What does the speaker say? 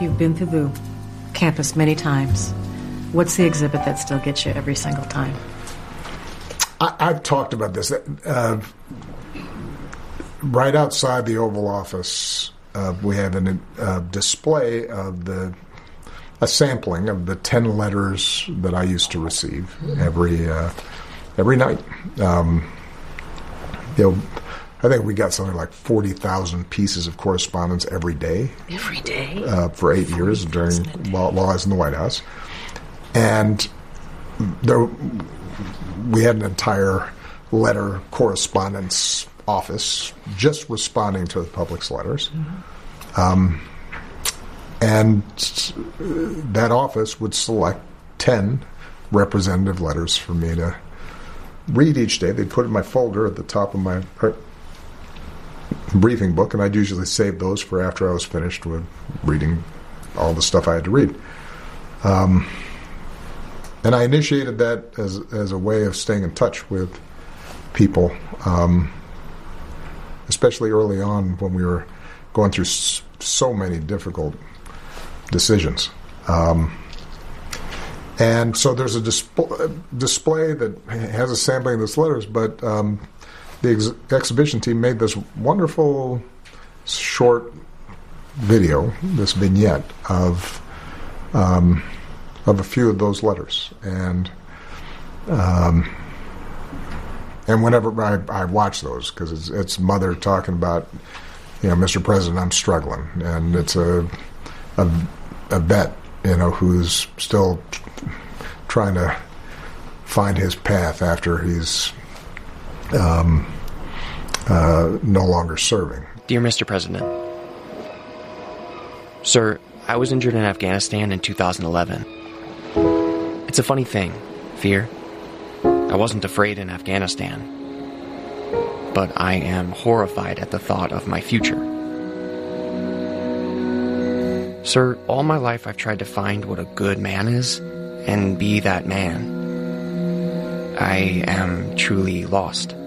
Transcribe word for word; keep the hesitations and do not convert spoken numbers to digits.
You've been through the campus many times. What's the exhibit that still gets you every single time? I, I've talked about this. Uh, right outside the Oval Office, uh, we have a uh, display of the a sampling of the ten letters that I used to receive every uh, every night. Um, you know, I think we got something like forty thousand pieces of correspondence every day. Every day? Uh, for eight years during while, while I was in the White House. And there, we had an entire letter correspondence office just responding to the public's letters. Mm-hmm. Um, and that office would select ten representative letters for me to read each day. They'd put it in my folder at the top of my briefing book, and I'd usually save those for after I was finished with reading all the stuff I had to read. Um, and I initiated that as as a way of staying in touch with people, um, especially early on when we were going through s- so many difficult decisions. Um, and so there's a disp- display that has a sampling of those letters, but um, the ex- exhibition team made this wonderful short video, this vignette of um, of a few of those letters, and um, and whenever I, I watch those, because it's, it's Mother talking about, you know, Mister President, I'm struggling, and it's a a, a vet, you know, who's still trying to find his path after he's um, uh, no longer serving. Dear Mister President, Sir, I was injured in Afghanistan in two thousand eleven. It's a funny thing, fear. I wasn't afraid in Afghanistan, but I am horrified at the thought of my future. Sir, all my life I've tried to find what a good man is and be that man. I am truly lost.